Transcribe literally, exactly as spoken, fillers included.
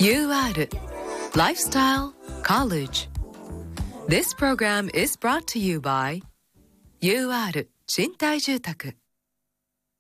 ユーアールLifestyle College. This program is brought to you by ユーアール 賃貸住宅